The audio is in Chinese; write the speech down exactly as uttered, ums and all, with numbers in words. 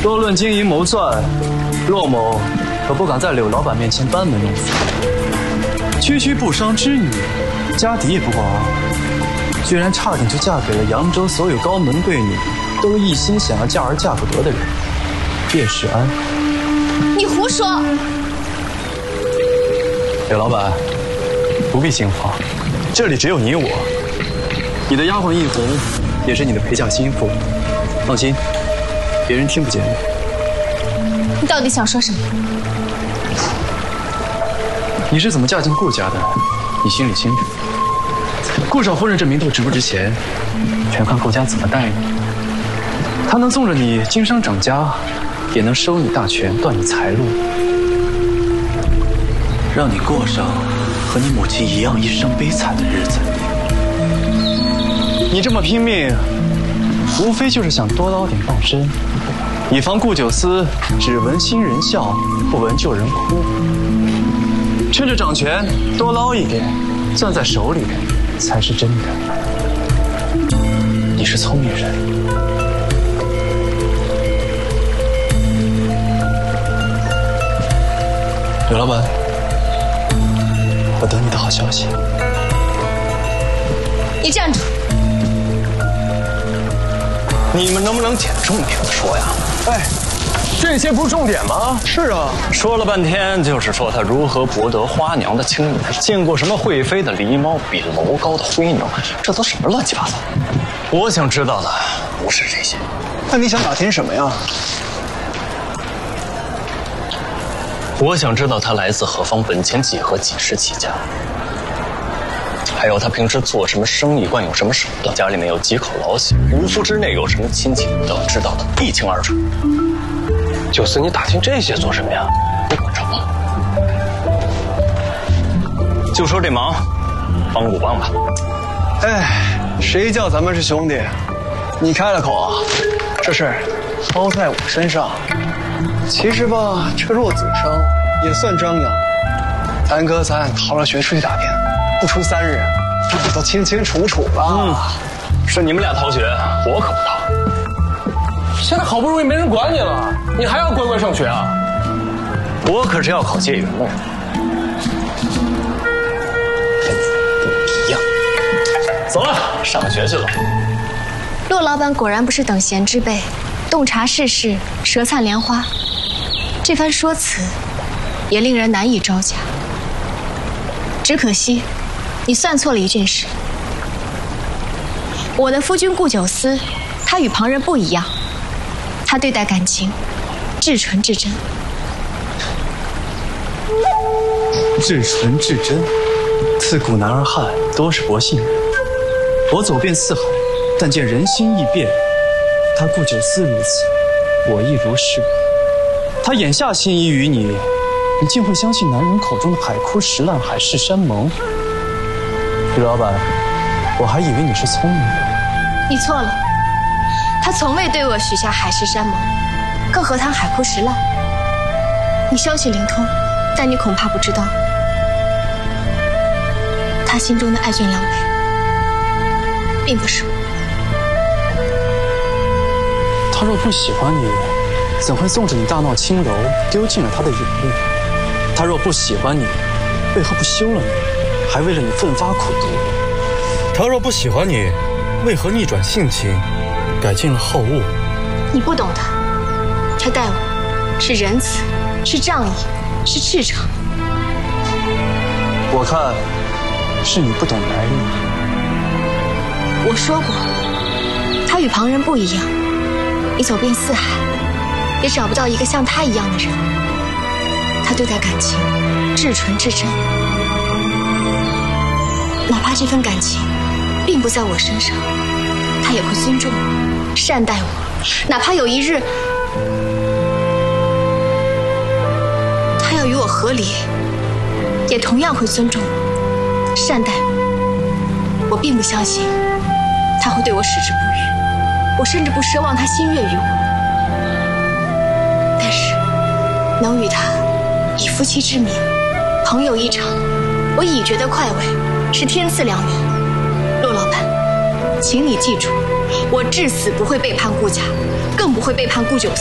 若论经营谋算，骆某可不敢在柳老板面前班门弄斧。区区不伤之女，家底也不广，居然差点就嫁给了扬州所有高门贵女都一心想要嫁而嫁不得的人叶世安。 你胡说！ 柳老板，不必惊慌，这里只有你我。你的丫鬟一红也是你的陪嫁心腹，放心，别人听不见的。 你到底想说什么？ 你是怎么嫁进顾家的，你心里清楚。顾少夫人这名头值不值钱，全看顾家怎么待你。他能纵着你经商长家，也能收你大权，断你财路，让你过上和你母亲一样一生悲惨的日子。你这么拼命，无非就是想多捞点傍身，以防顾九思只闻新人笑，不闻旧人哭。趁着掌权多捞一点，攥在手里才是真的。你是聪明人。柳老板，我等你的好消息。 你站住！ 你们能不能捡重点的说呀？哎，这些不是重点吗？是啊，说了半天就是说他如何博得花娘的青睐，见过什么会飞的狸猫，比楼高的灰牛，这都什么乱七八糟？我想知道的不是这些。 那你想打听什么呀？ 我想知道他来自何方，本钱几何，几时起家，还有他平时做什么生意，惯有什么手段，家里面有几口老小，五夫之内有什么亲戚，都要知道的一清二楚。 九思，你打听这些做什么呀？ 不管什么，就说这忙，帮不帮吧？ 哎，谁叫咱们是兄弟？你开了口啊，这事儿包在我身上。其实吧，这弱子生也算张扬。咱哥咱逃了学出去打拼，不出三日，都清清楚楚了。 嗯，是你们俩逃学，我可不逃。 现在好不容易没人管你了，你还要乖乖上学啊？ 我可是要考解元的人，跟你一样。走了，上学去了。 骆老板果然不是等闲之辈，洞察世事，舌灿莲花。这番说辞，也令人难以招架。只可惜，你算错了一件事。我的夫君顾九思，他与旁人不一样，他对待感情至纯至真。 至纯至真，自古男儿汉多是薄幸人。我走遍四海，但见人心易变。他顾九思如此，我亦如是。他眼下心仪于你，你竟会相信男人口中的海枯石烂、海誓山盟？吕老板，我还以为你是聪明的。 你错了，他从未对我许下海誓山盟，更何谈海枯石烂。你消息灵通，但你恐怕不知道，他心中的爱眷良配，并不是我。 他若不喜欢你，怎会纵着你大闹青楼，丢尽了他的眼泪？他若不喜欢你，为何不休了你，还为了你奋发苦读？他若不喜欢你，为何逆转性情，改进了好恶？ 你不懂他，他待我是仁慈，是仗义，是赤诚。 我看是你不懂男人。 我说过，他与旁人不一样，你走遍四海，也找不到一个像他一样的人。他对待感情至纯至真，哪怕这份感情并不在我身上，他也会尊重我，善待我。哪怕有一日他要与我和离，也同样会尊重我，善待我。我并不相信他会对我矢志不渝，我甚至不奢望他心悦于我。但是能与他以夫妻之名，朋友一场，我已觉得快慰，是天赐良缘。骆老板，请你记住，我至死不会背叛顾家，更不会背叛顾九思。